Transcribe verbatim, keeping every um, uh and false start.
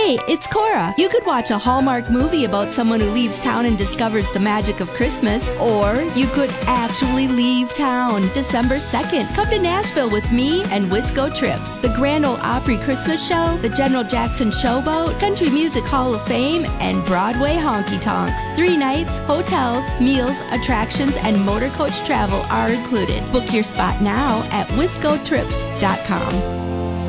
Hey, it's Cora. You could watch a Hallmark movie about someone who leaves town and discovers the magic of Christmas, or you could actually leave town. December second, come to Nashville with me and Wisco Trips, the Grand Ole Opry Christmas Show, the General Jackson Showboat, Country Music Hall of Fame, and Broadway Honky Tonks. Three nights, hotels, meals, attractions, and motor coach travel are included. Book your spot now at wisco trips dot com.